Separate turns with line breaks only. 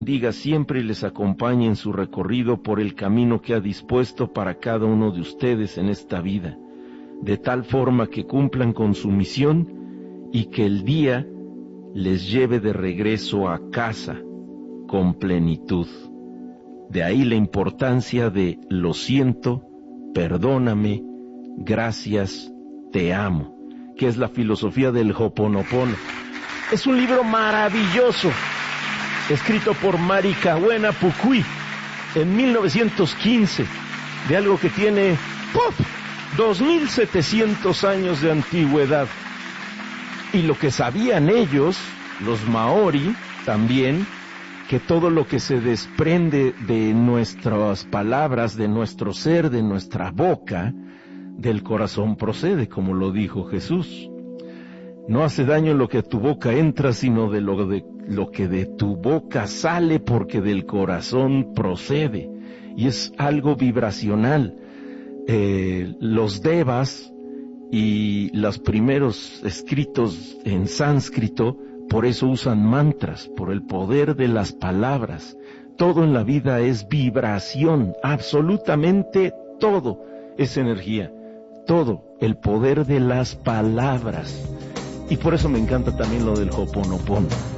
bendiga siempre y les acompañe en su recorrido por el camino que ha dispuesto para cada uno de ustedes en esta vida, de tal forma que cumplan con su misión y que el día les lleve de regreso a casa con plenitud. De ahí la importancia de lo siento, perdóname, gracias, te amo, que es la filosofía del Ho'oponopono. Es un libro maravilloso, escrito por Marikawena Pukui en 1915, de algo que tiene 2700 años de antigüedad. Y lo que sabían ellos, los maori, también, que todo lo que se desprende de nuestras palabras, de nuestro ser, de nuestra boca, del corazón procede, como lo dijo Jesús. No hace daño lo que a tu boca entra, sino de lo que de tu boca sale, porque del corazón procede. Y es algo vibracional. Los devas y los primeros escritos en sánscrito, por eso usan mantras, por el poder de las palabras. Todo en la vida es vibración, absolutamente todo es energía, todo, el poder de las palabras. Y por eso me encanta también lo del Ho'oponopono.